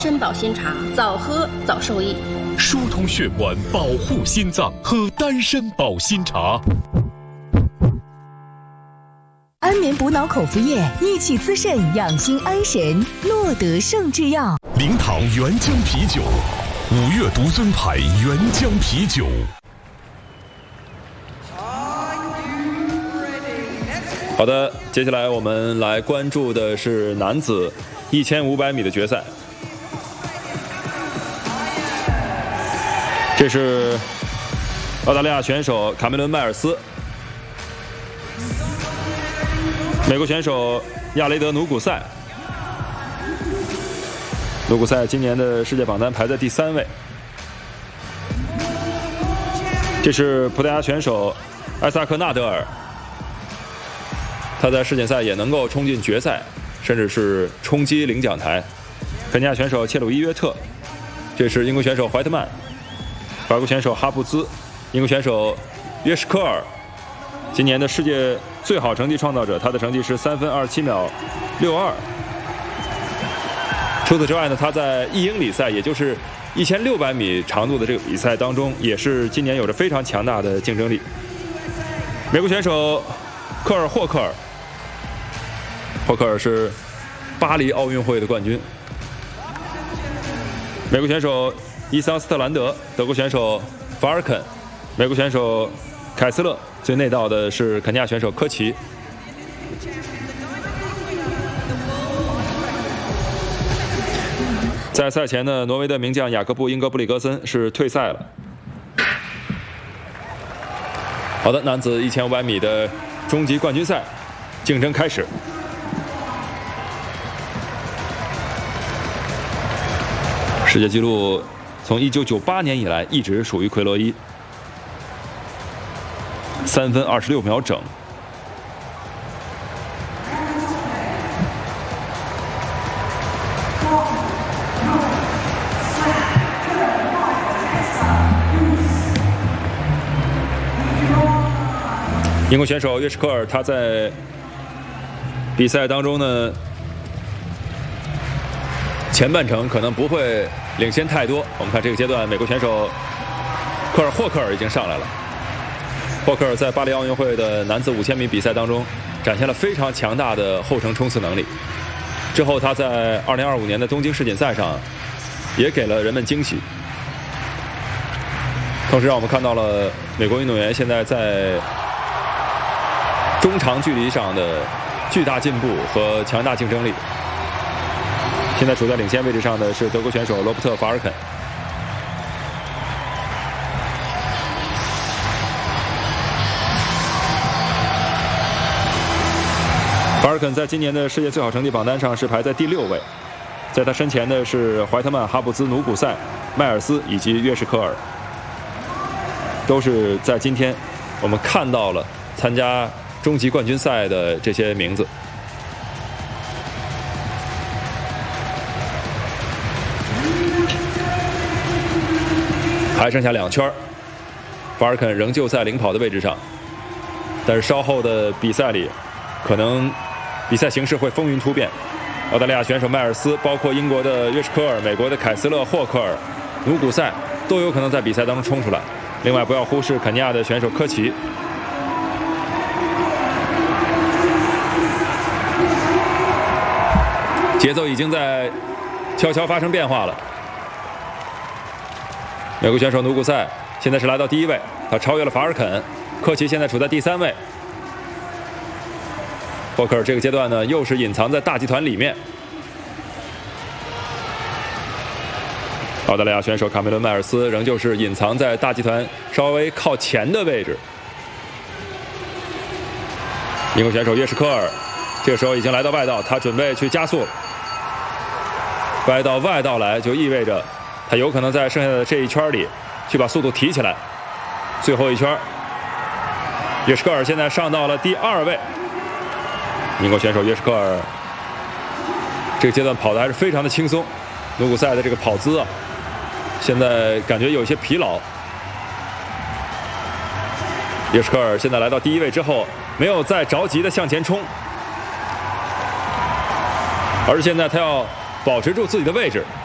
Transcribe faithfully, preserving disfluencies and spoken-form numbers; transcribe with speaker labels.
Speaker 1: 参保心茶，早喝早受益。
Speaker 2: 疏通血管，保护心脏，喝丹参保心茶。
Speaker 3: 安眠补脑口服液，益气滋肾，养心安神。诺德圣制药。
Speaker 2: 零糖原浆啤酒，五岳独尊牌原浆啤酒。
Speaker 4: 好的，接下来我们来关注的是男子一千五百米的决赛。这是澳大利亚选手卡梅伦·迈尔斯，美国选手亚雷德·努古塞。努古塞今年的世界榜单排在第三位。这是葡萄牙选手埃萨克·纳德尔，他在世锦赛也能够冲进决赛，甚至是冲击领奖台。肯尼亚选手切鲁伊约特，这是英国选手怀特曼，法国选手哈布兹，英国选手约什科尔，今年的世界最好成绩创造者，他的成绩是三分二十七秒六二。除此之外呢，他在一英里赛，也就是一千六百米长度的这个比赛当中，也是今年有着非常强大的竞争力。美国选手科尔霍克尔，霍克尔是巴黎奥运会的冠军。美国选手伊桑斯特兰德，德国选手法尔肯，美国选手凯斯勒，最内道的是肯尼亚选手科奇。在赛前呢，挪威的名将雅各布·英格布里格森是退赛了。好的，男子一千五百米的终极冠军赛竞争开始。世界纪录从一九九八年以来一直属于奎罗伊，三分二十六秒整。英国选手约什科尔，他在比赛当中呢，前半程可能不会领先太多。我们看这个阶段，美国选手科尔霍克尔已经上来了。霍克尔在巴黎奥运会的男子五千米比赛当中，展现了非常强大的后程冲刺能力。之后他在二零二五年的东京世锦赛上，也给了人们惊喜。同时让我们看到了美国运动员现在在中长距离上的巨大进步和强大竞争力。现在处在领先位置上的是德国选手罗伯特·法尔肯。法尔肯在今年的世界最好成绩榜单上是排在第六位，在他身前的是怀特曼、哈布兹、努古塞、迈尔斯以及约什科尔，都是在今天我们看到了参加终极冠军赛的这些名字。还剩下两圈，法尔肯仍旧在领跑的位置上，但是稍后的比赛里，可能比赛形势会风云突变。澳大利亚选手迈尔斯，包括英国的约什科尔、美国的凯斯勒、霍克尔、努古塞，都有可能在比赛当中冲出来。另外，不要忽视肯尼亚的选手科奇。节奏已经在悄悄发生变化了。美国选手努古塞现在是来到第一位，他超越了法尔肯，科奇现在处在第三位。霍克尔这个阶段呢，又是隐藏在大集团里面。澳大利亚选手卡梅伦·迈尔斯仍旧是隐藏在大集团稍微靠前的位置。英国选手约什科尔这个时候已经来到外道，他准备去加速了。歪到外道来，就意味着他有可能在剩下的这一圈里去把速度提起来。最后一圈，约什科尔现在上到了第二位。英国选手约什科尔这个阶段跑的还是非常的轻松。努古塞的这个跑姿啊，现在感觉有些疲劳。约什科尔现在来到第一位之后，没有再着急的向前冲，而现在他要保持住自己的位置，